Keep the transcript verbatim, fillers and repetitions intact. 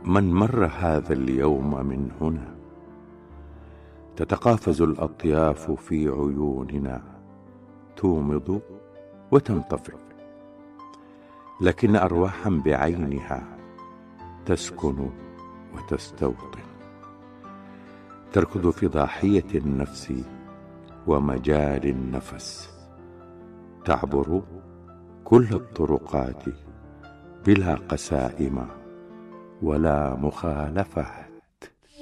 من مر هذا اليوم من هنا تتقافز الأطياف في عيوننا، تومض وتنطفئ، لكن أرواحا بعينها تسكن وتستوطن، تركض في ضاحية النفس ومجال النفس، تعبر كل الطرقات بلا قسائم ولا مخالفة